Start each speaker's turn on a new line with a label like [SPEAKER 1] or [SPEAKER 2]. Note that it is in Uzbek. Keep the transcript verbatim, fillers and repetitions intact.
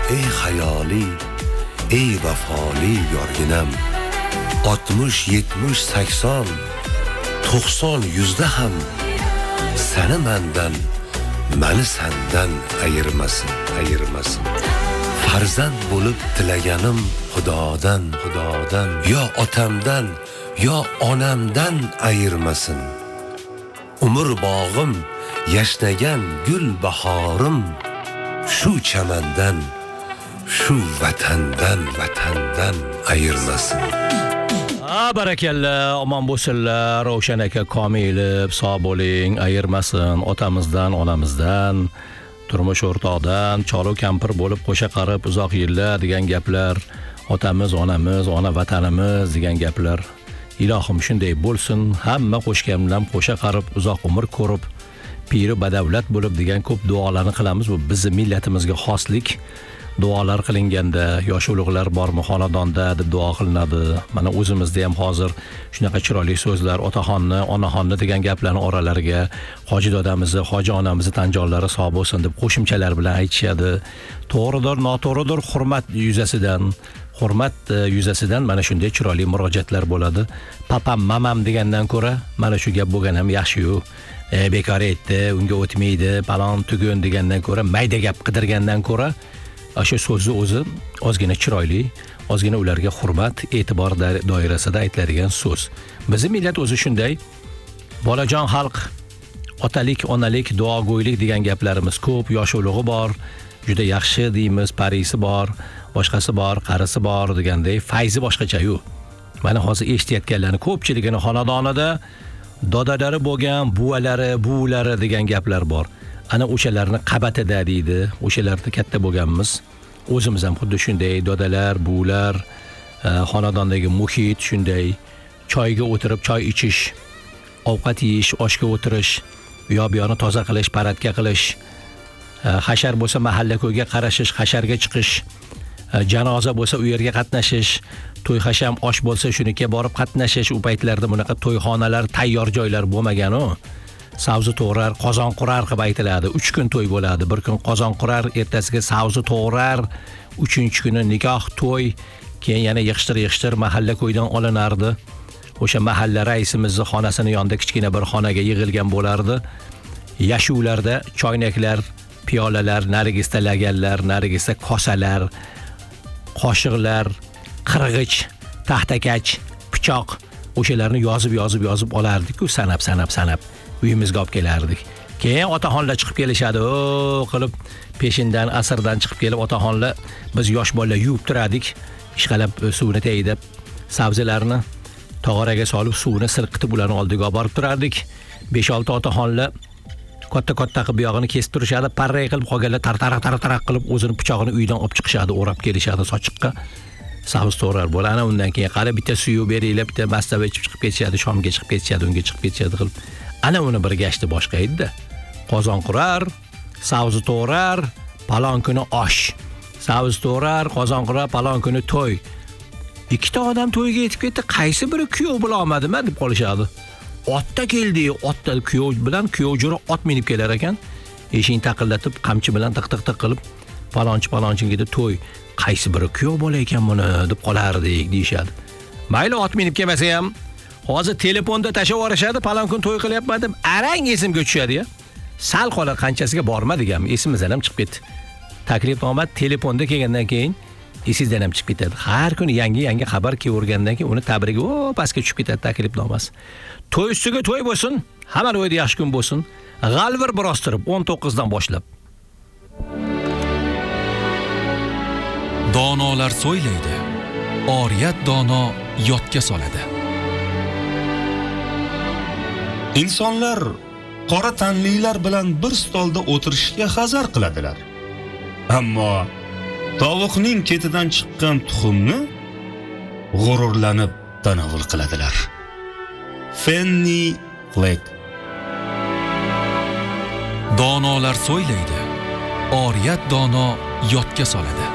[SPEAKER 1] ey hayoli, ey vafoli yorginam. oltmish, yetmish, sakson, to'qson, yuzda ham seni mendan, meni sendan ayirmasin, ayirmasin. Farzand bo'lib tilaganim Xudodan, Xudodan, yo otamdan, yo onamdan ayirmasin. Umr bog'im, yashnagan gul bahorim, shu chamandan, shu vatandan, vatandan ayirmasin.
[SPEAKER 2] Ha, barakalla, omon bo'lsinlar, Ravshan aka, Komilov, sog' bo'ling, ayirmasin otamizdan, onamizdan, turmush o'rtoqdan, cholu kampir bo'lib qo'sha qarib uzoq yillar degan gaplar, otamiz, onamiz, ona vatanimiz degan gaplar. Ilohim shunday bo'lsin, hamma qo'shgan bilan qo'sha qarib uzoq umr ko'rib, piri badavlat bo'lib degan ko'p duolarni qilamiz. Bu bizning millatimizga xoslik. Duolar qilinganda yosh ulug'lar bormi xonadonda deb duo qilinadi. Mana o'zimizda ham hozir shunaqa chiroyli so'zlar, otaxonni, onaxonni degan gaplarning oralariga hoji dodamizni, hoji onamizni tan jonlari sog' bo'lsin deb qo'shimchalar bilan aytishadi. To'g'ridir, noto'g'ridir, hurmat yuzasidan, hurmat yuzasidan mana shunday chiroyli murojaatlar bo'ladi. Papam, mamam degandan ko'ra mana shu gap bo'lgan ham yaxshi-yu. E, bekor aytdi, unga o'tmaydi, palon tugun degandan ko'ra, mayda gap qidirgandan ko'ra shu so'zni o'zi ozgina chiroyli, ozgina ularga hurmat, e'tibor doirasida aytiladigan so'z. Bizning millat o'zi shunday. Bolajon xalq, otalik, onalik, duogo'ylik degan gaplarimiz ko'p, yosh ulug'i bor, juda yaxshi deymiz, parisi bor, boshqasi bor, qarisi bor deganday, fayzi boshqacha-yu. Mana hozir eshitayotganlarning ko'pchiligini xonadonida dodalari bo'lgan, buvalari, buvilari degan gaplar bor. Ana o'shalarni qabatida deydi, o'shalarda katta bo'lganmiz. O'zimiz ham xuddi shunday, dodalar, buvilar, xonadondagi muhit shunday, choyga o'tirib choy ichish, ovqat yeyish, oshga o'tirish, u yoq bu yoqni toza qilish, paradka qilish, hashar bo'lsa mahalla ko'yga qarashish, hasharga chiqish, janoza bo'lsa u yerga qatnashish, to'y hasham osh bo'lsa shuniga borib qatnashish. U paytlarda bunaqa to'yxonalar, tayyor joylar bo'lmagan-u. Savzi to'g'rar, qozon qurar qilib aytiladi. uch kun to'y bo'ladi. Bir kun qozon qurar, ertasiga savzi to'g'rar, uchinchi kuni nikoh, to'y, keyin yana yig'ishtir-yig'ishtir mahalla ko'ydan olinardi. O'sha mahalla raisimizni xonasini yonida kichkina bir xonaga yig'ilgan bo'lardi. Yashuvlarda choynaklar, piyolalar, narigisda laganlar, narigisda kosalar, qoshiqlar, qirg'ich, taxtakach, pichoq, o'shalarni yozib yozib yozib olardik-ku, sanab sanab sanab uyimizga olib kelardik. Keyin otaxonlar chiqib kelishadi, o qilib peshindan, asrdan chiqib kelib otaxonlar biz yosh bolalar yuvib turardik, ishqalab suvni tayidab, sabzilarni tog'oraga solib suvni sirqitib ularni oldiga olib borib turardik. besh olti otaxonlar katta-katta qilib buyog'ini kesib turishadi, parray qilib qolganlar tartaraq tartaraq qilib o'zini pichog'ini uydan olib chiqishadi, o'rab kelishadi sochiqqa. Savz to'g'rar bo'ladi. Ana undan keyin qara bitta suyu beringlar, bitta mastava ichib chiqib ketishadi, shomga chiqib ketishadi, unga chiqib ketishadi qilib. Ana uni bir gashti boshqa edi-da. Qozon qurar, savzi to'g'rar, palon kuni osh. Savz to'g'rar, qozon qurar, palon kuni to'y. Ikkita odam to'yga yetib ketdi, qaysi biri kuyov bo'la olmadimi deb qolishadi. Otda keldi, otda kuyov bilan kuyov jo'ra ot minib kelar ekan. Eshikni taqillatib, qamchi bilan tiq-tiq-tiq qilib, palonchi palonchiga to'y. Qaysi biri kuyov bo'la ekan buni deb qolardik deyshadi. Mayli ot minib kelmasa ham, hozir telefonda tashab yorishadi, palon kun to'y qilyapman deb arang esimga tushadi-ya. Sal qolar qanchasiga bormadigan, esimizdan ham chiqib ketdi. Taklifnoma telefonda kelgandan keyin esingizdan ham chiqib ketadi. Har kuni yangi-yangi xabar kelavergandan keyin uni tabriga o pastga tushib ketadi taklifnomasi. To'y ustiga to'y bo'lsin, hamma o'yda yaxshi kun bo'lsin. G'alvir birostirib o'n to'qqizdan boshlab.
[SPEAKER 3] Donolar so'ylaydi, oriyat dono yodga soladi.
[SPEAKER 4] Insonlar qora tanlilar bilan bir stolda o'tirishga hazar qiladilar. Ammo tovuqning ketidan chiqqan tuxumni g'ururlanib tanovul qiladilar. Fanny Fleck.
[SPEAKER 3] Donolar so'ylaydi, oriyat dono yodga soladi.